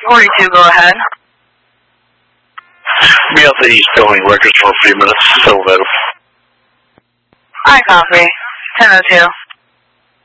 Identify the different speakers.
Speaker 1: 42, go ahead.
Speaker 2: Be out the East Building Records for a few minutes. So that.
Speaker 1: I copy. 10:02.